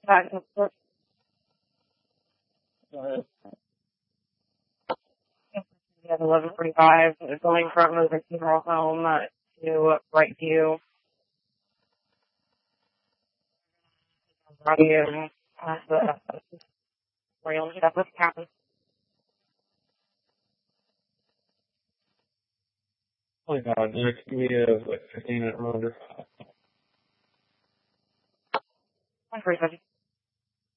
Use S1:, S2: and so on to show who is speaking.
S1: At 11:45, going from the funeral home to Brightview. Radio, the memorial and stuff with Captain.
S2: Oh my god, next give me a 15-minute reminder.
S1: 1:45.